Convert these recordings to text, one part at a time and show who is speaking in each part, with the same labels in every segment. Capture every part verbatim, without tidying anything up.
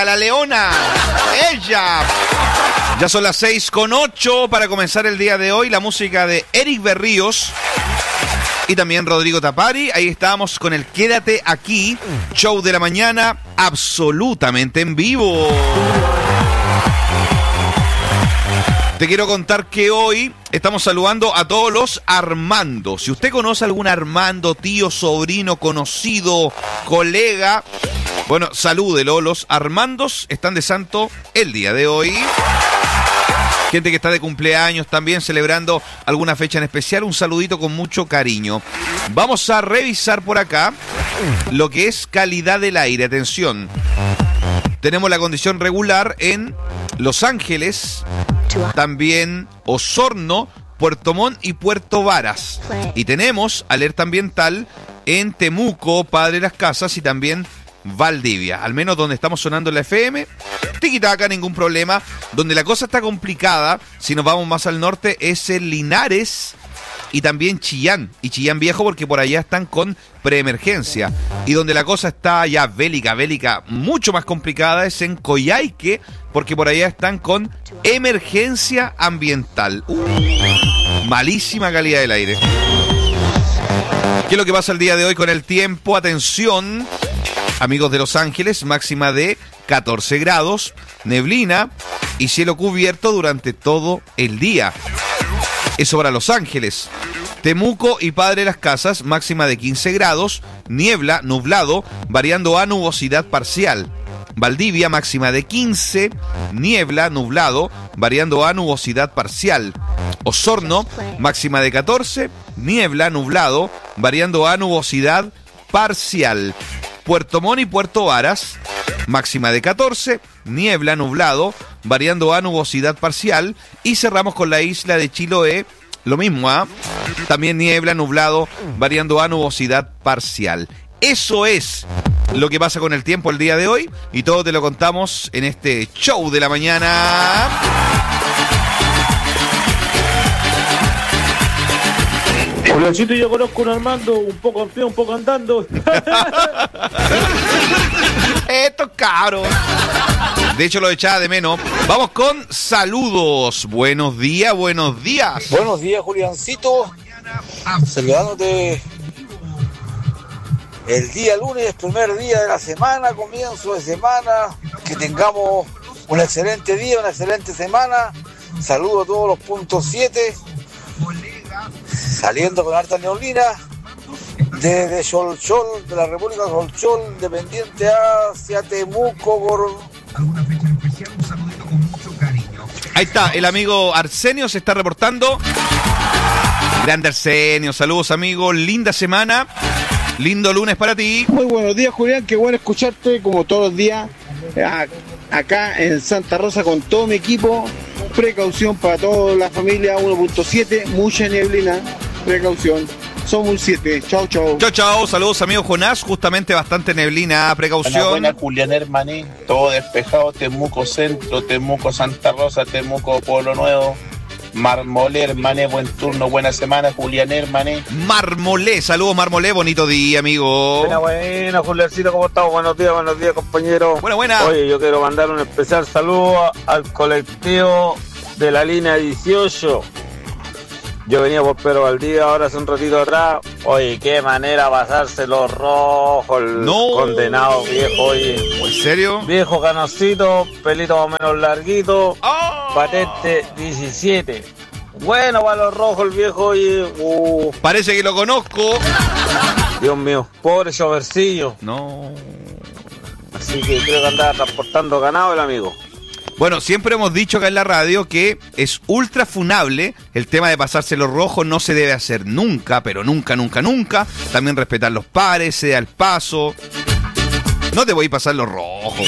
Speaker 1: Ella, la leona. Ella. Ya son las seis con ocho para comenzar el día de hoy. La música de Eric Berríos y también Rodrigo Tapari. Ahí estábamos con el Quédate Aquí, show de la mañana, absolutamente en vivo. Te quiero contar que hoy estamos saludando a todos los Armando. Si usted conoce a algún Armando, tío, sobrino, conocido, colega, bueno, salúdelo. Los Armandos están de santo el día de hoy. Gente que está de cumpleaños también, celebrando alguna fecha en especial. Un saludito con mucho cariño. Vamos a revisar por acá lo que es calidad del aire. Atención. Tenemos la condición regular en Los Ángeles, también Osorno, Puerto Montt y Puerto Varas. Y tenemos alerta ambiental en Temuco, Padre Las Casas y también Valdivia. Al menos donde estamos sonando en la F M. Tiquitaca, ningún problema. Donde la cosa está complicada, si nos vamos más al norte, es en Linares y también Chillán. Y Chillán Viejo, porque por allá están con preemergencia. Y donde la cosa está ya bélica, bélica, mucho más complicada, es en Coyhaique, porque por allá están con emergencia ambiental. Uh, malísima calidad del aire. ¿Qué es lo que pasa el día de hoy con el tiempo? Atención, amigos de Los Ángeles, máxima de catorce grados, neblina y cielo cubierto durante todo el día. Eso para Los Ángeles. Temuco y Padre Las Casas, máxima de quince grados, niebla, nublado, variando a nubosidad parcial. Valdivia, máxima de quince, niebla, nublado, variando a nubosidad parcial. Osorno, máxima de catorce, niebla, nublado, variando a nubosidad parcial. Puerto Montt y Puerto Varas, máxima de catorce, niebla, nublado, variando a nubosidad parcial. Y cerramos con la isla de Chiloé, lo mismo, ¿ah? ¿eh? También niebla, nublado, variando a nubosidad parcial. Eso es lo que pasa con el tiempo el día de hoy y todo te lo contamos en este show de la mañana.
Speaker 2: Juliancito, yo conozco un Armando, un poco en pie, un poco andando.
Speaker 1: Esto es caro. De hecho, lo echaba de menos. Vamos con saludos. Buenos días, buenos días.
Speaker 3: Buenos días, Juliancito. Saludándote el día lunes, primer día de la semana, comienzo de semana. Que tengamos un excelente día, una excelente semana. Saludo a todos los puntos siete. Saliendo con harta neblina desde Cholchol, de la República Cholchol, dependiente hacia Temuco por
Speaker 4: alguna fecha en especial. Un saludito con mucho cariño.
Speaker 1: Ahí está, el amigo Arsenio se está reportando. Grande Arsenio, saludos amigo, linda semana, lindo lunes para ti.
Speaker 5: Muy buenos días, Julián, qué bueno escucharte como todos los días acá en Santa Rosa con todo mi equipo. Precaución para toda la familia, uno punto siete, mucha neblina, precaución. Somos un siete, chao, chao.
Speaker 1: Chao, chao, saludos amigo Jonás, justamente bastante neblina, precaución.
Speaker 6: Buena, buena, Julián Hermaní, todo despejado, Temuco Centro, Temuco Santa Rosa, Temuco Pueblo Nuevo, Marmolé, Hermané, buen turno, buena semana, Julián Hermaní.
Speaker 1: Marmolé, saludos Marmolé, bonito día, amigo.
Speaker 2: Buena, buena, Juliancito, ¿cómo estamos? Buenos días, buenos días, compañero.
Speaker 1: Buena, buena.
Speaker 2: Oye, yo quiero mandar un especial saludo al colectivo de la línea dieciocho. Yo venía por Pedro Valdivia ahora hace un ratito atrás. Oye, qué manera pasarse los rojos, el
Speaker 1: no.
Speaker 2: condenado viejo, oye.
Speaker 1: ¿En serio?
Speaker 2: Viejo canocito, pelito más o menos larguito,
Speaker 1: oh.
Speaker 2: patente diecisiete. Bueno para los rojos el viejo, oye. Uh.
Speaker 1: Parece que lo conozco.
Speaker 2: Dios mío, pobre chovercillo.
Speaker 1: No.
Speaker 2: Así que creo que andaba transportando ganado el amigo.
Speaker 1: Bueno, siempre hemos dicho acá en la radio que es ultra funable el tema de pasarse los rojos, no se debe hacer nunca, pero nunca, nunca, nunca. También respetar los pares, se da el paso. No te voy a pasar los rojos.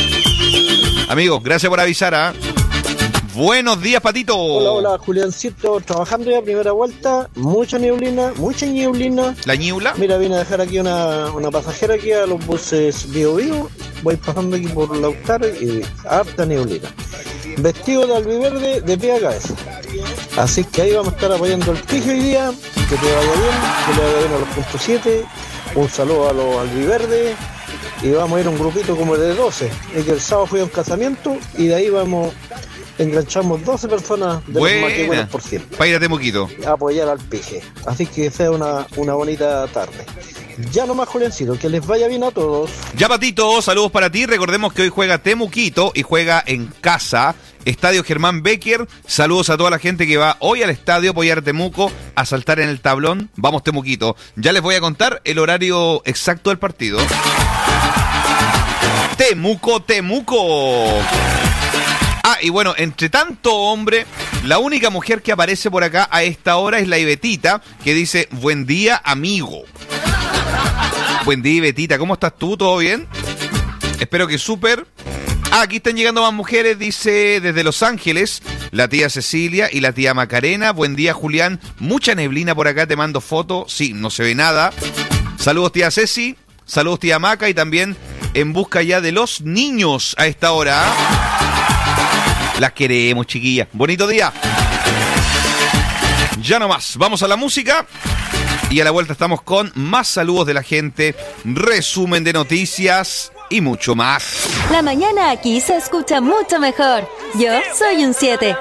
Speaker 1: Amigos, gracias por avisar, ¿ah? ¿eh? Buenos días, Patito.
Speaker 7: Hola, hola, Juliancito, trabajando ya primera vuelta, mucha neblina, mucha neblina.
Speaker 1: ¿La niebla?
Speaker 7: Mira, vine a dejar aquí una, una pasajera aquí a los buses Bio Bio. Voy pasando aquí por Lautaro y harta neblina. Vestido de albiverde de pie a cabeza. Así que ahí vamos a estar apoyando el Pige hoy día. Que te vaya bien, que le vaya bien a los puntos siete. Un saludo a los albiverdes. y vamos a ir un grupito como de doce. Y que el sábado fui a un casamiento y de ahí vamos, enganchamos doce personas de
Speaker 1: Buena.
Speaker 7: los más que buenos por ciento.
Speaker 1: Para ir a Temuquito.
Speaker 7: A apoyar al Pije. Así que sea una, una bonita tarde. Ya nomás, Juliancito, que les vaya bien a todos.
Speaker 1: Ya, Patito, saludos para ti. Recordemos que hoy juega Temuquito y juega en casa. Estadio Germán Becker. Saludos a toda la gente que va hoy al estadio a apoyar a Temuco, a saltar en el tablón. Vamos, Temuquito. Ya les voy a contar el horario exacto del partido. Temuco, Temuco. Ah, y bueno, entre tanto hombre, la única mujer que aparece por acá a esta hora es la Ibetita, que dice, buen día, amigo. Buen día, Ibetita, ¿cómo estás tú? ¿Todo bien? Espero que súper. Ah, aquí están llegando más mujeres, dice desde Los Ángeles, la tía Cecilia y la tía Macarena. Buen día, Julián. Mucha neblina por acá, te mando foto. Sí, no se ve nada. Saludos, tía Ceci. Saludos, tía Maca. Y también en busca ya de los niños a esta hora. Las queremos, chiquillas. Bonito día. Ya nomás, vamos a la música. Y a la vuelta estamos con más saludos de la gente, resumen de noticias y mucho más.
Speaker 8: La mañana aquí se escucha mucho mejor. Yo soy un siete.